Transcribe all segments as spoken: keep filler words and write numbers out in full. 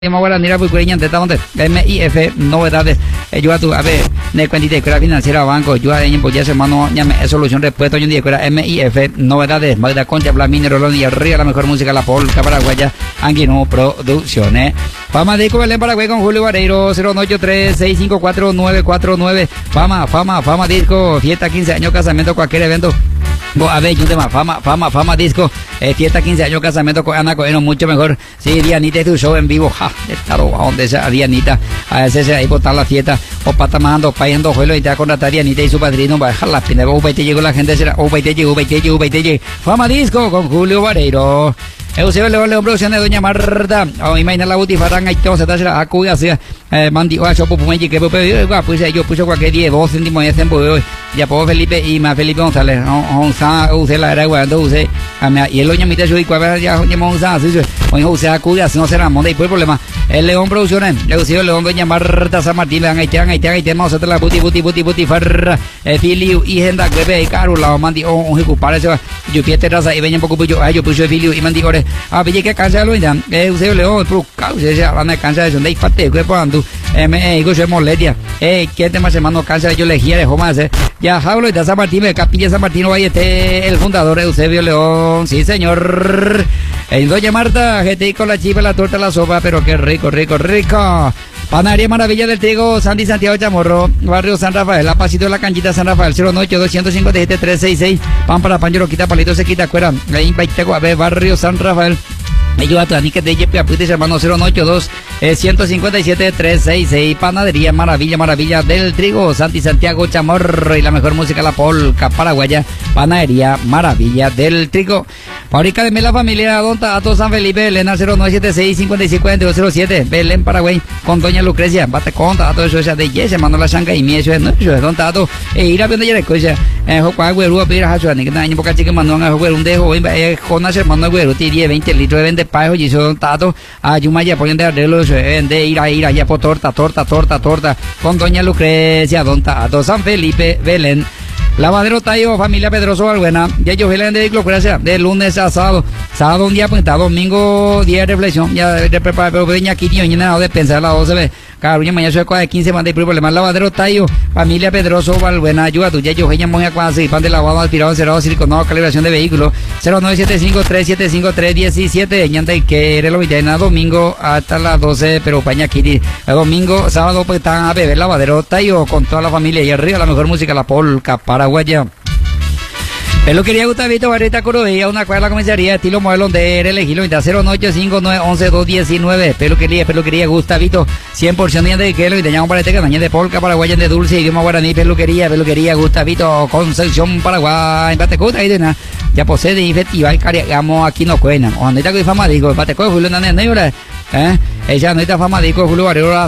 Guaranira Pucureña de Tamonte, M I F, novedades, yo a tu, a ver, ne cuentita de financiera banco, yo a ella, pues ya se mano, llame, solución respuesta, hoy en día, M I F, novedades, Magda Concha, Blamine, Rolón y arriba, la mejor música, la polka paraguaya, Anguino Producciones. Fama de Belén Paraguay con Julio Vareiro, cero ocho tres, seis cinco cuatro, nueve cuatro nueve, fama, fama, fama disco, fiesta, quince años, casamiento, cualquier evento. A ver, un tema, fama, fama, fama disco, eh, fiesta, quince años, casamiento con Ana Coeno, mucho mejor. Sí, Dianita es tu show en vivo, ja, de taro, a donde sea Dianita, a veces ahí botar la fiesta, o pata mandando, payando juelo y te va a contratar a Dianita y su padrino, va a dejar la pena, o te llegó la gente, será, o te llegó, te llegó, te llegó, fama disco con Julio Vareiro. Eusebio León León Producción de Doña Marta, o imagina la butifaranga y todo se está a cuya sea mandi o yo puedo que pues yo puse cualquier diez dos céntimos de tiempo hoy ya puedo Felipe y más Felipe González on sa usted la era cuando usted y el doña mitad yo y cuál ya llamamos a así hoy usted a cuya si no será monda y por problema el León Producciones Eusebio León Doña Marta San Martín van ahí te van ahí te van ahí te vamos a la buti buti buti buti farra Filio y Genda Bebé y Carula mandi o un hijo parece yo pie terraza y venía un poco yo yo puse Filio y mandi ore a ver que cansa lo indan Eusebio León pro causa se habla de cansa de donde parte que cuando me digo yo moledia eh que tema semana cansa yo le quiere más eh ya hablo de San Martín de Capilla San Martín ahí este el fundador Eusebio León sí señor el Doña Marta gente con la chiva la torta la sopa pero qué rico rico rico Panadería Maravilla del Trigo, Sandy Santiago Chamorro, Barrio San Rafael, La Pasito de la Canchita San Rafael, cero ocho dos cinco siete tres seis seis, Pan para Pan, yo lo quita, palito se quita, cuera, ahí va a ver, Barrio San Rafael. Ellos a tu que de Jepe Apuites hermano cero ocho dos ciento cincuenta y siete tres seis seis Panadería Maravilla Maravilla del Trigo Santi Santiago Chamorro y la mejor música la polka paraguaya Panadería Maravilla del Trigo Fábrica de Mela Familia Don Tato San Felipe Elena cero nueve siete seis cinco cinco cero cero siete Belén Paraguay con Doña Lucrecia bate con Tato eso es de Yes hermano la Shanka y mi eso es no eso es Don Tato e ir a ver de cosa eh Juan Güero pira a su ni que año poca chica mandó a jugar un dejo eh Jonas hermano Güero tiene veinte litros de pajo y eso tato a Yumaya ponen de arreglos de ir a ir allá por torta torta torta torta con Doña Lucrecia Don Tato San Felipe Belén Lavadero Tayo, familia Pedroso Valbuena, ya yo Belén de Lucrecia, de lunes a sábado, sábado un día pues está domingo día de reflexión, ya de preparar pero peña aquí ni nada de pensar a las doce ve, caruña mañana soy de quince manda y problema Lavadero Tayo, familia Pedroso Valbuena, ayuda tu ya yo ella moja cuando se pan de lavado aspirado cerrado siliconado calibración de vehículo cero nueve siete cinco tres siete cinco tres uno siete ñanda y que era lo villana domingo hasta las doce pero paña aquí domingo sábado pues están a beber Lavadero Tayo con toda la familia y arriba la mejor música la polka paraguaya. Peluquería Gustavito Barrita Corobella, una cuadra de la comisaría, estilo modelo de elegirlo, cero ocho cinco nueve once dos diecinueve. Peluquería, peluquería Gustavito, cien por ciento de que lo y teníamos para este que de polka paraguaya de dulce, idioma guaraní, peluquería, peluquería Gustavito, Concepción Paraguay, Batecuta y de nada. Ya posee de festival cargamos aquí no cuena. O andita con fama digo, Batecuta Julio Nane Neura, eh, ella no está fama digo Julio Barrio,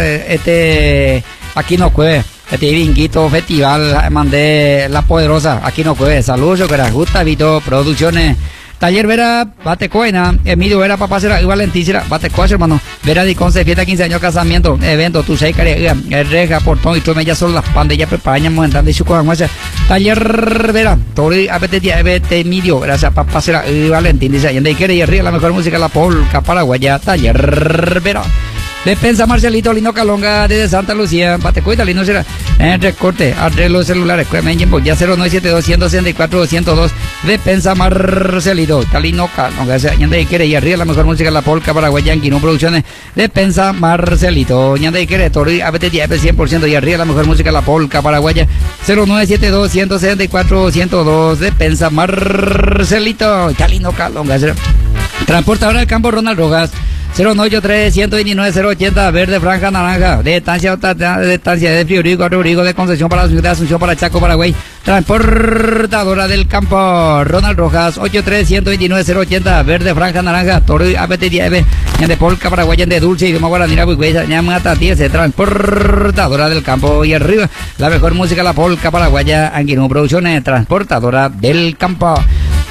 este, aquí no cuena. Este vinguito festival mandé la poderosa aquí no puede saludos yo que era Gustavito Producciones Taller Vera Batecuena Emilio Vera Papá será Valentín será Batecuacho hermano Vera de Conce fiesta quince años casamiento evento tu seis carega reja portón y tú me ya son las pandillas preparamos entrando y su cosa Taller Vera Tori apetite abete Emilio gracias Papá será Valentín dice y quiere y arriba la mejor música la polka paraguaya Taller Vera Despensa Marcelito Lino Calonga desde Santa Lucía, Batecuita Lino será en recorte, arreglos celulares, ya cero nueve siete dos uno seis cuatro dos cero dos, Despensa Marcelito, Calino Calonga, ñande quiere y arriba la mejor música la polka paraguaya Anguino Producciones, Despensa Marcelito, ñande quiere Tori A B T T cien por ciento y arriba la mejor música la polka paraguaya cero nueve siete dos uno seis cuatro dos cero dos, Despensa Marcelito, Calino Calonga, Transportadora del Campo Ronald Rojas cero nueve ocho tres uno dos nueve cero ochenta Verde Franja Naranja de estancia de estancia de Friurigo Rodrigo de Concepción para la ciudad de Asunción para Chaco Paraguay Transportadora del Campo Ronald Rojas ocho tres uno dos nueve cero ochenta Verde Franja Naranja Toro A B T diez de Polka Paraguaya de Dulce y de Guaranira Buiguesa Ñamata diez Transportadora del Campo y arriba la mejor música la Polka Paraguaya Anguino Producciones Transportadora del Campo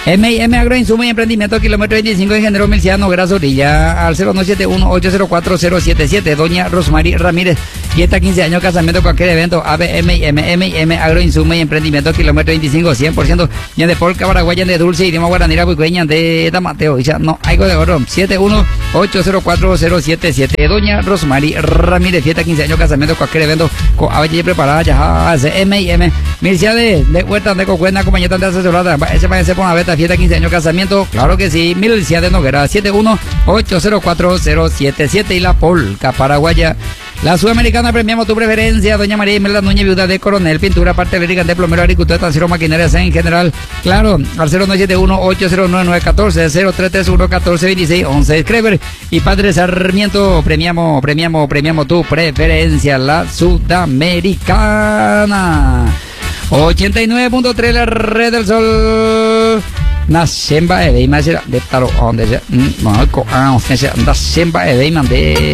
M I M Agroinsumo y Emprendimiento, kilómetro veinticinco, Ingeniero Milciano, Gras Orilla, al cero nueve siete uno ocho cero cuatro cero siete siete. Doña Rosmary Ramírez, fiesta quince años, casamiento, cualquier evento, A B M I M, M I M Agroinsumo y Emprendimiento, kilómetro veinticinco, cien por ciento. Ya de Polca, Paraguay, de Dulce, idioma guaranira, buicueña, de Tamateo, ya no, algo de oro, siete uno ocho cero cuatro cero siete siete. Doña Rosmary Ramírez, fiesta quince años, casamiento, cualquier evento, con A B preparada, ya, M I M, Milciades, de Huerta, de Cocuena, compañía de asesorada, ese parece por una beta, fiesta quince años, casamiento, claro que sí, Milciades Noguera, siete uno ocho cero cuatro cero siete siete. Y la Polca Paraguaya, la Sudamericana, premiamos tu preferencia, doña María Imelda Núñez, viuda de Coronel, pintura, partelérica, de plomero, agricultura, estancero, maquinarias en general, claro, al cero nueve siete uno ocho cero nueve nueve uno cuatro, cero tres tres uno catorce veintiséis once. Crever y Padre Sarmiento, premiamos, premiamos, premiamos tu preferencia, la Sudamericana. ochenta y nueve punto tres, la Red del Sol. Nasemba de Beyman de Taro, donde se, no, ah, se anda Semba de Beyman de